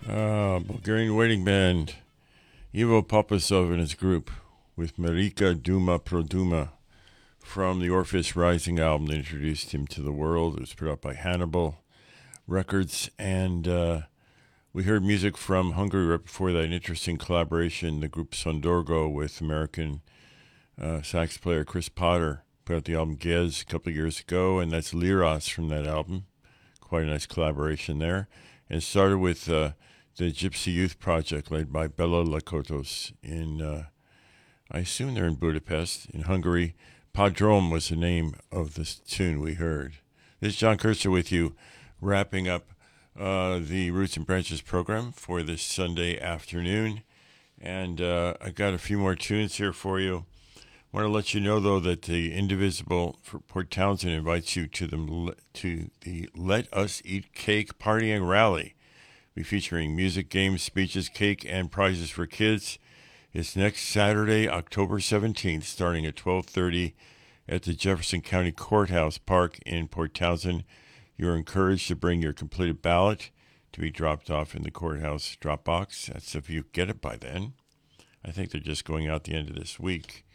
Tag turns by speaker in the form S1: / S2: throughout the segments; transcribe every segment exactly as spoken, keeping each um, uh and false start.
S1: Uh, Bulgarian Waiting Band, Ivo Popasov and his group with Marika Duma Produma from the Orpheus Rising album that introduced him to the world. It was put out by Hannibal Records, and uh, we heard music from Hungary right before that, an interesting collaboration, the group Sondorgo with American uh, sax player Chris Potter. Put out the album Gez a couple of years ago, and that's Liras from that album. Quite a nice collaboration there. And it started with uh, the Gypsy Youth Project led by Bela Lakotos in, uh, I assume they're in Budapest, in Hungary. Padrom was the name of this tune we heard. This is John Kurtzer with you, wrapping up uh, the Roots and Branches program for this Sunday afternoon. And uh, I got a few more tunes here for you. I want to let you know, though, that the Indivisible for Port Townsend invites you to the, to the Let Us Eat Cake Partying Rally. We'll be featuring music, games, speeches, cake, and prizes for kids. It's next Saturday, October seventeenth, starting at twelve thirty at the Jefferson County Courthouse Park in Port Townsend. You're encouraged to bring your completed ballot to be dropped off in the courthouse drop box. That's if you get it by then. I think they're just going out the end of this week.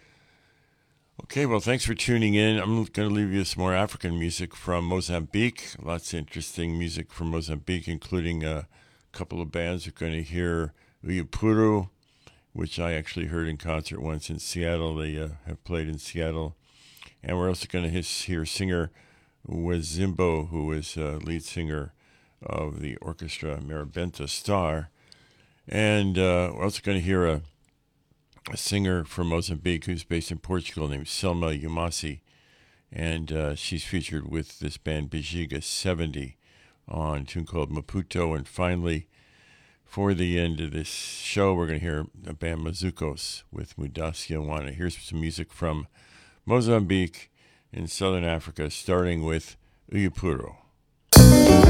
S1: Okay, well, thanks for tuning in. I'm going to leave you some more African music from Mozambique. Lots of interesting music from Mozambique, including a couple of bands. You're going to hear Uyapuru, which I actually heard in concert once in Seattle. They uh, have played in Seattle. And we're also going to hear singer Wezimbo, who is uh, lead singer of the orchestra Marabenta Star. And uh, we're also going to hear a a singer from Mozambique who's based in Portugal named Selma Yumasi, and uh, she's featured with this band Bexiga seventy on a tune called Maputo. And finally, for the end of this show, we're going to hear a band Mazucos with Mudasia Wana. Here's some music from Mozambique in southern Africa, starting with Uyapuro.